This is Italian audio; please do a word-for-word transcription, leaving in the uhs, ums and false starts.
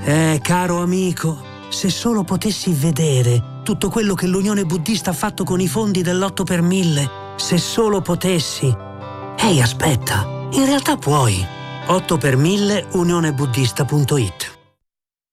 Eh, caro amico, se solo potessi vedere tutto quello che l'Unione Buddista ha fatto con i fondi dell'otto per mille, se solo potessi. Ehi, aspetta, in realtà puoi. otto per mille unionebuddista punto it